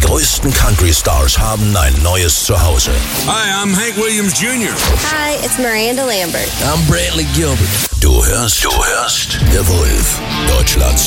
größten Country-Stars haben ein neues Zuhause. Hi, I'm Hank Williams Jr. Hi, it's Miranda Lambert. I'm Brantley Gilbert. Du hörst The Wolf, Deutschlands